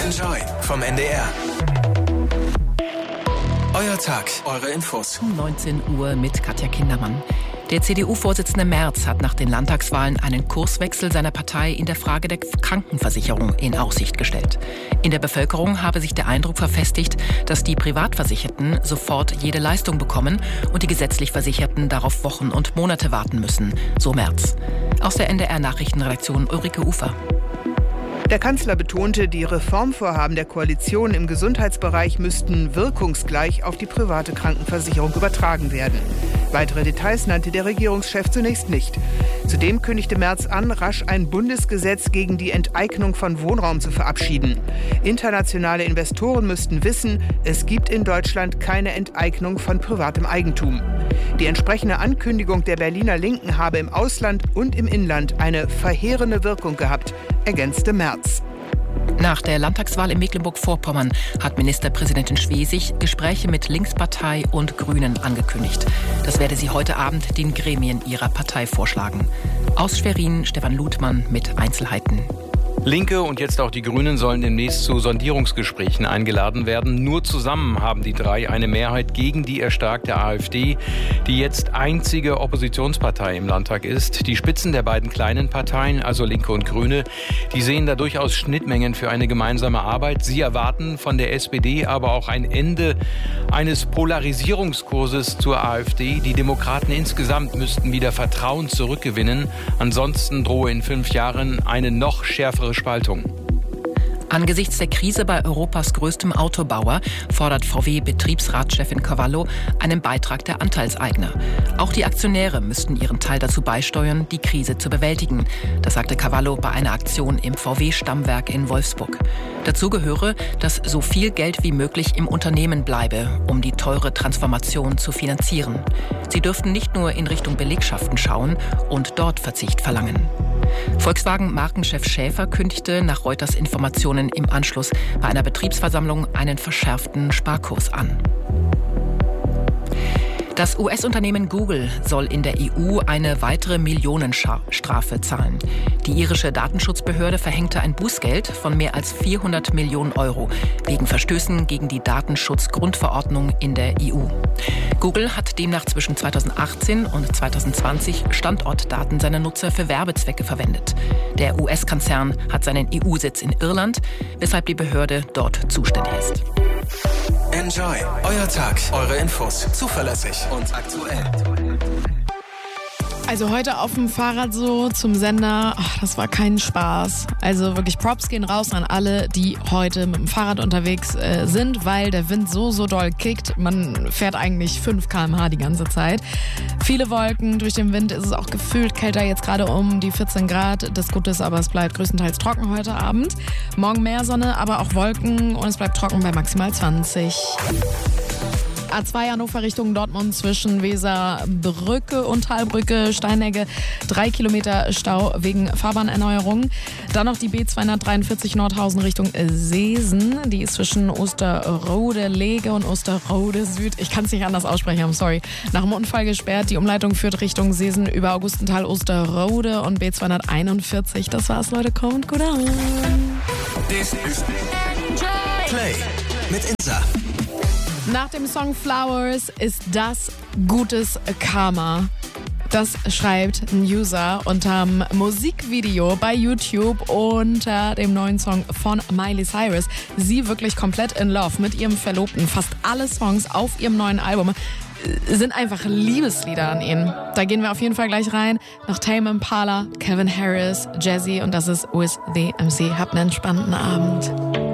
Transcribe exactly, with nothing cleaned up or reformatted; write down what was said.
Enjoy vom N D R. Euer Tag, eure Infos. Um neunzehn Uhr mit Katja Kindermann. Der C D U-Vorsitzende Merz hat nach den Landtagswahlen einen Kurswechsel seiner Partei in der Frage der Krankenversicherung in Aussicht gestellt. In der Bevölkerung habe sich der Eindruck verfestigt, dass die Privatversicherten sofort jede Leistung bekommen und die gesetzlich Versicherten darauf Wochen und Monate warten müssen, so Merz. Aus der N D R-Nachrichtenredaktion Ulrike Ufer. Der Kanzler betonte, die Reformvorhaben der Koalition im Gesundheitsbereich müssten wirkungsgleich auf die private Krankenversicherung übertragen werden. Weitere Details nannte der Regierungschef zunächst nicht. Zudem kündigte Merz an, rasch ein Bundesgesetz gegen die Enteignung von Wohnraum zu verabschieden. Internationale Investoren müssten wissen, es gibt in Deutschland keine Enteignung von privatem Eigentum. Die entsprechende Ankündigung der Berliner Linken habe im Ausland und im Inland eine verheerende Wirkung gehabt, ergänzte Merz. Nach der Landtagswahl in Mecklenburg-Vorpommern hat Ministerpräsidentin Schwesig Gespräche mit Linkspartei und Grünen angekündigt. Das werde sie heute Abend den Gremien ihrer Partei vorschlagen. Aus Schwerin Stefan Ludmann mit Einzelheiten. Linke und jetzt auch die Grünen sollen demnächst zu Sondierungsgesprächen eingeladen werden. Nur zusammen haben die drei eine Mehrheit gegen die erstarkte AfD, die jetzt einzige Oppositionspartei im Landtag ist. Die Spitzen der beiden kleinen Parteien, also Linke und Grüne, die sehen da durchaus Schnittmengen für eine gemeinsame Arbeit. Sie erwarten von der S P D aber auch ein Ende eines Polarisierungskurses zur AfD. Die Demokraten insgesamt müssten wieder Vertrauen zurückgewinnen. Ansonsten drohe in fünf Jahren eine noch schärfere Spaltung. Angesichts der Krise bei Europas größtem Autobauer fordert V W-Betriebsratschefin Cavallo einen Beitrag der Anteilseigner. Auch die Aktionäre müssten ihren Teil dazu beisteuern, die Krise zu bewältigen. Das sagte Cavallo bei einer Aktion im V W-Stammwerk in Wolfsburg. Dazu gehöre, dass so viel Geld wie möglich im Unternehmen bleibe, um die teure Transformation zu finanzieren. Sie dürften nicht nur in Richtung Belegschaften schauen und dort Verzicht verlangen. Volkswagen-Markenchef Schäfer kündigte nach Reuters Informationen im Anschluss bei einer Betriebsversammlung einen verschärften Sparkurs an. Das U S-Unternehmen Google soll in der E U eine weitere Millionenstrafe zahlen. Die irische Datenschutzbehörde verhängte ein Bußgeld von mehr als vierhundert Millionen Euro wegen Verstößen gegen die Datenschutzgrundverordnung in der E U. Google hat demnach zwischen zweitausendachtzehn und zweitausendzwanzig Standortdaten seiner Nutzer für Werbezwecke verwendet. Der U S-Konzern hat seinen E U-Sitz in Irland, weshalb die Behörde dort zuständig ist. Enjoy. Euer Tag, eure Infos. Zuverlässig und aktuell. Also heute auf dem Fahrrad so zum Sender, ach, das war kein Spaß. Also wirklich Props gehen raus an alle, die heute mit dem Fahrrad unterwegs äh, sind, weil der Wind so, so doll kickt. Man fährt eigentlich fünf Kilometer pro Stunde die ganze Zeit. Viele Wolken, durch den Wind ist es auch gefühlt kälter, jetzt gerade um die vierzehn Grad. Das Gute ist aber, es bleibt größtenteils trocken heute Abend. Morgen mehr Sonne, aber auch Wolken und es bleibt trocken bei maximal zwanzig. A zwei Hannover Richtung Dortmund zwischen Weserbrücke und Talbrücke, Steinegge, drei Kilometer Stau wegen Fahrbahnerneuerung. Dann noch die B zweihundertdreiundvierzig Nordhausen Richtung Seesen. Die ist zwischen Osterrode Lege und Osterrode Süd. Ich kann es nicht anders aussprechen, I'm sorry. Nach dem Unfall gesperrt. Die Umleitung führt Richtung Seesen über Augustenthal, Osterrode und B zweihunderteinundvierzig. Das war's, Leute. Kommt gut an. This is Play mit Insa. Nach dem Song Flowers ist das gutes Karma. Das schreibt ein User unterm Musikvideo bei YouTube unter dem neuen Song von Miley Cyrus. Sie wirklich komplett in love mit ihrem Verlobten. Fast alle Songs auf ihrem neuen Album sind einfach Liebeslieder an ihn. Da gehen wir auf jeden Fall gleich rein. Nach Tame Impala, Calvin Harris, Jazzy und das ist With The M C. Habt einen entspannten Abend.